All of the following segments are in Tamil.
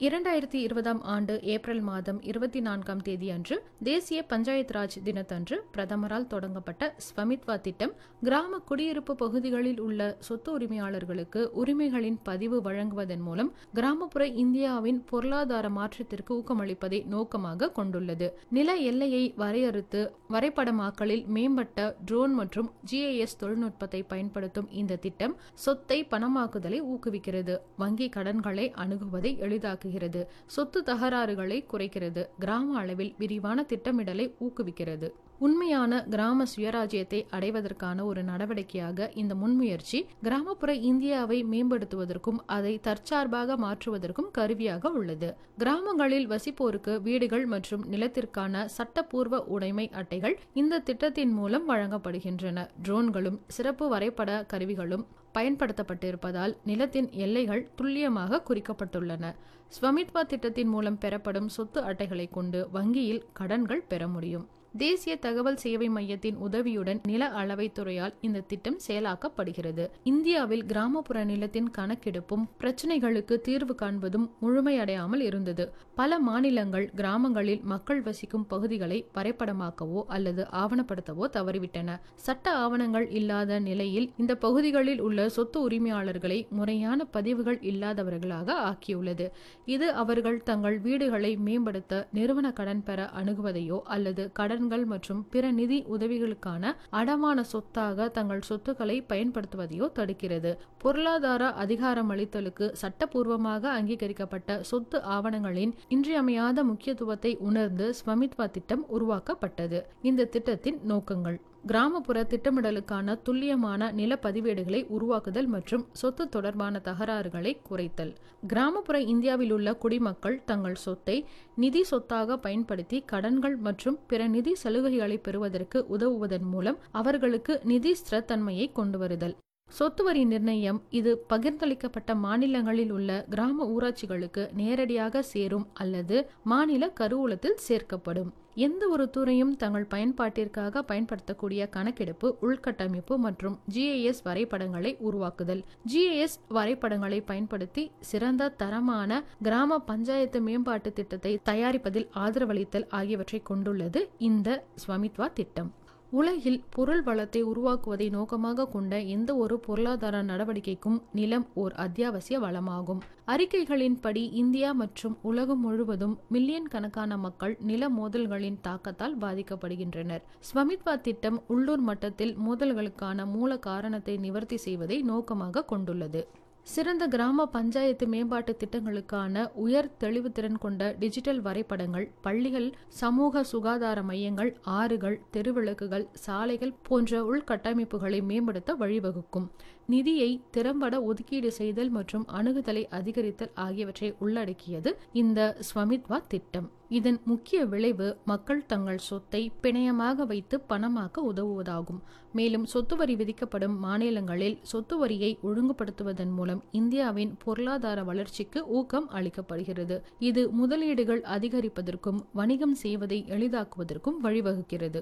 2020 ஆண்டு ஏப்ரல் மாதம் 24 தேதி அன்று தேசிய பஞ்சாயத் ராஜ் தினத்தன்று பிரதமரால் தொடங்கப்பட்ட ஸ்வமித்வா திட்டம் கிராம குடியிருப்பு பகுதிகளில் உள்ள சொத்து உரிமையாளர்களுக்கு உரிமைகளின் பதிவு வழங்குவதன் மூலம் கிராமப்புற இந்தியாவின் பொருளாதார மாற்றத்திற்கு ஊக்கமளிப்பதை நோக்கமாக கொண்டுள்ளது. நில எல்லையை வரையறுத்து வரைபடமாக்கலில் மேம்பட்ட ட்ரோன் மற்றும் GIS தொழில்நுட்பத்தை பயன்படுத்தும் இந்த திட்டம் சொத்தை பணமாக்குதலை ஊக்குவிக்கிறது, வங்கி கடன்களை அணுகுவதை எளிதாக்குகிறது, சொத்து தகராறுகளை குறைக்கிறது, கிராம அளவில் விரிவான திட்டமிடலை ஊக்குவிக்கிறது. உண்மையான கிராம சுயராஜ்யத்தை அடைவதற்கான ஒரு நடவடிக்கையாக இந்த முன்முயற்சி கிராமப்புற இந்தியாவை மேம்படுத்துவதற்கும் அதை தற்சார்பாக மாற்றுவதற்கும் கருவியாக உள்ளது. கிராமங்களில் வசிப்போருக்கு வீடுகள் மற்றும் நிலத்திற்கான சட்டப்பூர்வ உடைமை அட்டைகள் இந்த திட்டத்தின் மூலம் வழங்கப்படுகின்றன. ட்ரோன்களும் சிறப்பு வரைபட கருவிகளும் பயன்படுத்தப்பட்டிருப்பதால் நிலத்தின் எல்லைகள் துல்லியமாக குறிக்கப்பட்டுள்ளன. ஸ்வமித்வா திட்டத்தின் மூலம் பெறப்படும் சொத்து அட்டைகளை கொண்டு வங்கியில் கடன்கள் பெற முடியும். தேசிய தகவல் சேவை மையத்தின் உதவியுடன் நில அளவை துறையால் இந்த திட்டம் செயலாக்கப்படுகிறது. இந்தியாவில் கிராமப்புற நிலத்தின் கணக்கெடுப்பும் பிரச்சனைகளுக்கு தீர்வு காண்பதும் முழுமையடையாமல் இருந்தது. பல மாநிலங்கள் கிராமங்களில் மக்கள் வசிக்கும் பகுதிகளை வரைபடமாக்கவோ அல்லது ஆவணப்படுத்தவோ தவறிவிட்டன. சட்ட ஆவணங்கள் இல்லாத நிலையில் இந்த பகுதிகளில் உள்ள சொத்து உரிமையாளர்களை முறையான பதிவுகள் இல்லாதவர்களாக ஆக்கியுள்ளது. இது அவர்கள் தங்கள் வீடுகளை மேம்படுத்த நிறுவன கடன் பெற அணுகுவதையோ அல்லது கடன் மற்றும் பிற நிதி உதவிகளுக்கான அடமான சொத்தாக தங்கள் சொத்துக்களை பயன்படுத்துவதையோ தடுக்கிறது. பொருளாதார அதிகாரமளித்தலுக்கு சட்டப்பூர்வமாக அங்கீகரிக்கப்பட்ட சொத்து ஆவணங்களின் இன்றியமையாத முக்கியத்துவத்தை உணர்ந்து ஸ்வமித்வா திட்டம் உருவாக்கப்பட்டது. இந்த திட்டத்தின் நோக்கங்கள்: கிராமப்புற திட்டமிடலுக்கான துல்லியமான நில பதிவேடுகளை உருவாக்குதல் மற்றும் சொத்து தொடர்பான தகராறுகளை குறைத்தல். கிராமப்புற இந்தியாவில் உள்ள குடிமக்கள் தங்கள் சொத்தை நிதி சொத்தாக பயன்படுத்தி கடன்கள் மற்றும் பிற நிதி சலுகைகளை பெறுவதற்கு உதவுவதன் மூலம் அவர்களுக்கு நிதி ஸ்திரத்தன்மையை கொண்டு வருதல். சொத்து வரி நிர்ணயம்: இது பகிர்ந்தளிக்கப்பட்ட மாநிலங்களில் உள்ள கிராம ஊராட்சிகளுக்கு நேரடியாக சேரும் அல்லது மாநில கருவூலத்தில் சேர்க்கப்படும். எந்த ஒரு துறையும் தங்கள் பயன்பாட்டிற்காக பயன்படுத்தக்கூடிய கணக்கெடுப்பு, உள்கட்டமைப்பு மற்றும் GIS வரைபடங்களை உருவாக்குதல். GIS வரைபடங்களை பயன்படுத்தி சிறந்த தரமான கிராம பஞ்சாயத்து மேம்பாட்டு திட்டத்தை தயாரிப்பதில் ஆதரவளித்தல் ஆகியவற்றை கொண்டுள்ளது இந்த ஸ்வமித்வா திட்டம். உலகில் பொருள் வளத்தை உருவாக்குவதை நோக்கமாக கொண்ட எந்த ஒரு பொருளாதார நடவடிக்கைக்கும் நிலம் ஓர் அத்தியாவசிய வளமாகும். அறிக்கைகளின்படி இந்தியா மற்றும் உலகம் முழுவதும் மில்லியன் கணக்கான மக்கள் நில மோதல்களின் தாக்கத்தால் பாதிக்கப்படுகின்றனர். ஸ்வமித்வா திட்டம் உள்ளூர் மட்டத்தில் மோதல்களுக்கான மூல காரணத்தை நிவர்த்தி செய்வதை நோக்கமாக கொண்டுள்ளது. சிறந்த கிராம பஞ்சாயத்து மேம்பாட்டு திட்டங்களுக்கான உயர் தெளிவுத்திறன் கொண்ட டிஜிட்டல் வரைபடங்கள் பள்ளிகள், சமூக சுகாதார மையங்கள், ஆறுகள், தெருவிளக்குகள், சாலைகள் போன்ற உள்கட்டமைப்புகளை மேம்படுத்த வழிவகுக்கும். நிதியை திறம்பட ஒதுக்கீடு செய்தல் மற்றும் அணுகுதலை அதிகரித்தல் ஆகியவற்றை உள்ளடக்கியது இந்த ஸ்வமித்வா திட்டம். இதன் முக்கிய விளைவு மக்கள் தங்கள் சொத்தை பிணையமாக வைத்து பணமாக்க உதவுவதாகும். மேலும் சொத்து வரி விதிக்கப்படும் மாநிலங்களில் சொத்து வரியை ஒழுங்குபடுத்துவதன் மூலம் இந்தியாவின் பொருளாதார வளர்ச்சிக்கு ஊக்கம் அளிக்கப்படுகிறது. இது முதலீடுகள் அதிகரிப்பதற்கும் வணிகம் செய்வதை எளிதாக்குவதற்கும் வழிவகுக்கிறது.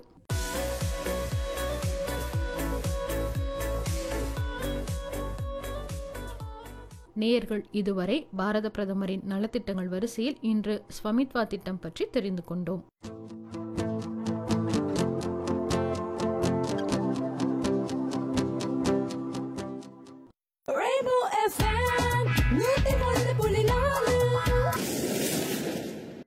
நேயர்கள் இதுவரை பாரத பிரதமரின் நலத்திட்டங்கள் வரிசையில் இன்று ஸ்வமித்வா திட்டம் பற்றி தெரிந்து கொண்டோம்.